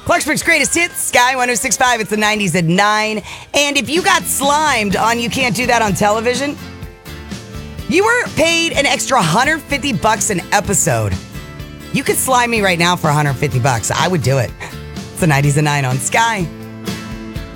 Clarksburg's greatest hits, Sky 106.5. It's the 90s at 9. And if you got slimed on You Can't Do That on Television, you were paid an extra $150 an episode. You could slime me right now for $150. I would do it. It's the 90s at 9 on Sky.